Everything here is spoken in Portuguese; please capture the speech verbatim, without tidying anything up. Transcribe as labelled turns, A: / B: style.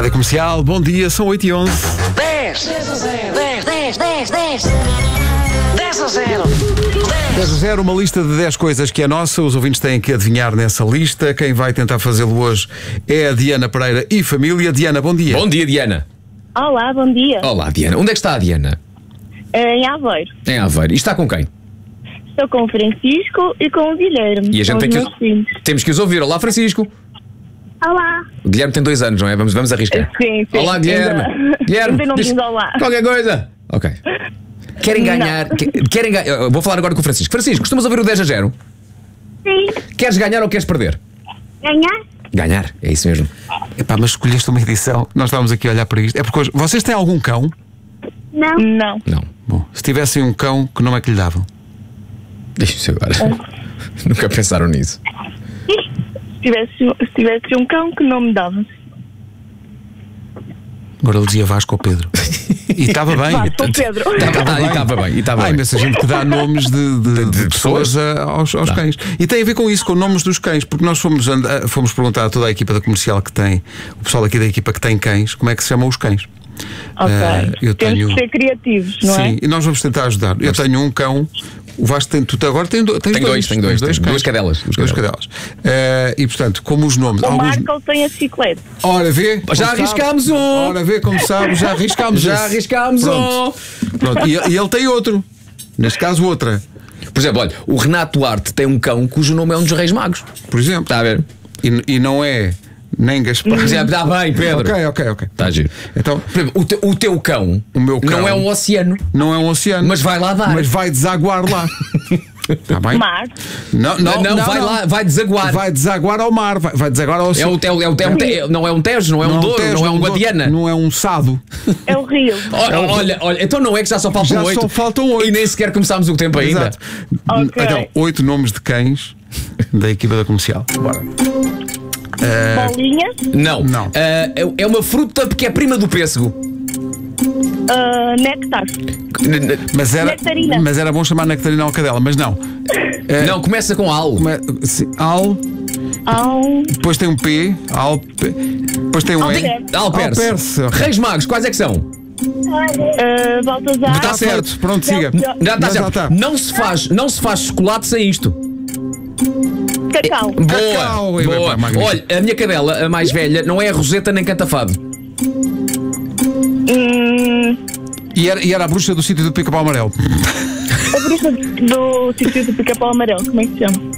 A: Rádio Comercial, bom dia, são oito e onze.
B: dez, dez a zero, dez, dez, dez, dez, dez a zero,
A: dez a zero, uma lista de dez coisas que é nossa, os ouvintes têm que adivinhar nessa lista. Quem vai tentar fazê-lo hoje é a Diana Pereira e família. Diana, bom dia.
C: Bom dia, Diana.
D: Olá, bom dia.
C: Olá, Diana. Onde é que está a Diana?
D: É em Aveiro.
C: Em Aveiro. E está com quem?
D: Estou com o Francisco e com o Guilherme.
C: E a gente
D: com
C: tem
D: os
C: que
D: meus filhos.
C: Temos que os ouvir. Olá, Francisco.
D: Olá.
C: O Guilherme tem dois anos, não é? Vamos, vamos arriscar.
D: Sim, sim.
C: Olá, Guilherme.
D: Ainda,
C: Guilherme.
D: ainda não
C: diz
D: diz olá.
C: Qualquer coisa. Ok. Querem ganhar? que- Querem ganhar? Vou falar agora com o Francisco. Francisco, costumas ouvir o dez a zero?
D: Sim.
C: Queres ganhar ou queres perder?
D: Ganhar?
C: Ganhar, é isso mesmo.
A: Epá, mas escolheste uma edição, nós estávamos aqui a olhar para isto. É porque hoje, vocês têm algum cão?
D: Não. Não.
C: Não.
A: Bom, se tivessem um cão, que nome é que lhe davam?
C: Deixa-se agora. Nunca pensaram nisso.
D: Se tivesse, se tivesse um cão, que não me dava?
A: Agora ele dizia Vasco ou Pedro. E estava bem.
D: Vasco ou Pedro.
C: Estava tá, e estava bem. E estava
A: Há
C: bem.
A: imensa gente que dá nomes de, de- de pessoas a- aos, aos
C: Dá.
A: cães. E tem a ver com isso, com nomes dos cães, porque nós fomos, anda- fomos perguntar a toda a equipa da comercial que tem, o pessoal aqui da equipa que tem cães, como é que se chamam os cães.
D: Ok.
A: Ah, eu
D: Temos
A: tenho-
D: que ser criativos, não
A: Sim,
D: é?
A: e nós vamos tentar ajudar. Eu tenho um cão. O Vasco tem, tu agora tem, do- tens
C: Tenho dois, tenho dois,
A: tens
C: tenho duas cadelas, duas
A: Duas
C: cadelas.
A: cadelas. Ah, e portanto, como os nomes.
D: O
A: alguns...
D: Marco tem a bicicleta.
A: Ora, vê. como
C: Já
A: sabe.
C: arriscámos um.
A: Ora, vê como sabe, já arriscámos
C: Já
A: esse.
C: arriscámos
A: Pronto.
C: um.
A: Pronto. E, e ele tem outro. Neste caso, outra.
C: Por exemplo, olha, o Renato Duarte tem um cão cujo nome é um dos Reis Magos.
A: Por exemplo.
C: Está a ver?
A: E, e não é nem Gaspar.
C: Já está bem, Pedro.
A: Ok, ok, ok.
C: Está a giro.
A: Então,
C: Por exemplo, o, te- o teu cão,
A: O meu cão.
C: não é um oceano,
A: não é um oceano.
C: mas vai lá dar.
A: Mas vai desaguar lá. Está bem?
D: Mar.
A: Não, não,
C: não, vai lá, vai desaguar.
A: Vai desaguar ao mar. Vai, vai desaguar ao
C: É
A: oceano.
C: o, te- é o, é um te- não é um Tejo, não é um Douro,
A: Tejo,
C: não é um
A: Douro,
C: Guadiana.
A: Não é um Sado.
D: É o Rio.
C: Olha, olha, olha, então não é que já só faltam
A: Já
C: oito.
A: só faltam oito.
C: E nem sequer começámos o tempo ainda.
A: Exato.
D: Ok.
A: Então, oito nomes de cães da equipa da comercial. Bora.
D: Bolinha.
C: Não.
A: Não.
C: Ah, é- é uma fruta que é prima do pêssego.
D: ah, néctar.
A: Mas era,
D: Nectarina.
A: mas era bom chamar nectarina ao cadela, mas não. É,
C: Não, começa com al.
A: como é- sim, Al,
D: Ao.
A: depois tem um P, Al, P, depois tem um E.
D: Alperce.
C: Alperce.
A: Alperce, ok.
C: Reis Magos, quais é que são?
D: ah, Baltazar.
C: Está certo.
A: Feito, pronto, siga.
D: Já-
C: Já está
A: Já
C: certo.
A: está.
C: Não se faz, não se faz chocolate sem isto.
D: Cacau.
C: Boa.
A: Cacau. E bem,
C: Boa.
A: pá, magnífico.
C: Olha, a minha cadela, a mais velha, não é a Roseta nem canta fado.
D: Hum,
A: E era, e era a bruxa do sítio do Pica-Pau Amarelo.
D: a bruxa do sítio do Pica-Pau Amarelo, como é que se chama?